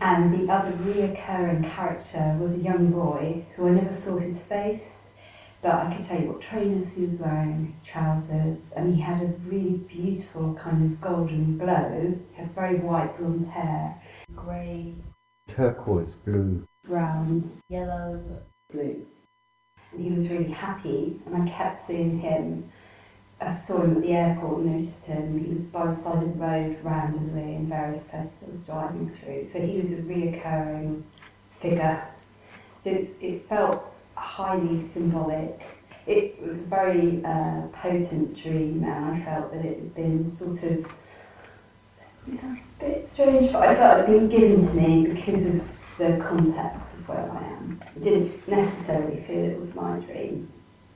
And the other reoccurring character was a young boy who I never saw his face, but I could tell you what trainers he was wearing, his trousers, and he had a really beautiful kind of golden glow. He had very white blonde hair. Grey. Turquoise, blue. Brown. Yellow. Blue. And he was really happy, and I kept seeing him. I saw him at the airport, noticed him. He was by the side of the road randomly in various places I was driving through. So he was a reoccurring figure. So it felt highly symbolic. It was a very potent dream, and I felt that it had been sort of, it sounds a bit strange, but I felt it had been given to me because of the context of where I am. I didn't necessarily feel it was my dream.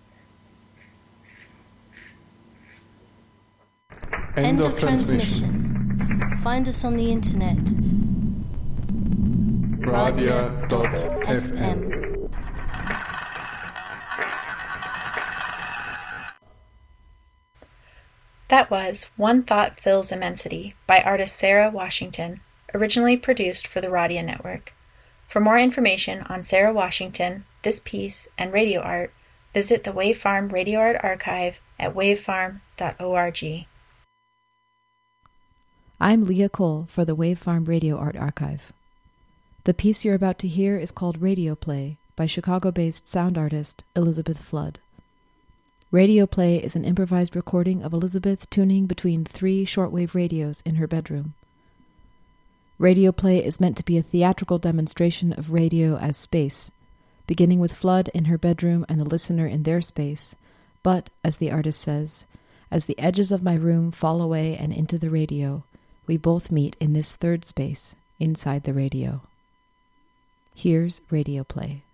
End of transmission. Find us on the internet. Radia.fm. That was One Thought Fills Immensity by artist Sarah Washington, originally produced for the Radia Network. For more information on Sarah Washington, this piece, and radio art, visit the Wave Farm Radio Art Archive at wavefarm.org. I'm Leah Cole for the Wave Farm Radio Art Archive. The piece you're about to hear is called Radio Play by Chicago-based sound artist Elizabeth Flood. Radio Play is an improvised recording of Elizabeth tuning between 3 shortwave radios in her bedroom. Radio Play is meant to be a theatrical demonstration of radio as space, beginning with Flood in her bedroom and the listener in their space, but, as the artist says, as the edges of my room fall away and into the radio, we both meet in this third space, inside the radio. Here's Radio Play.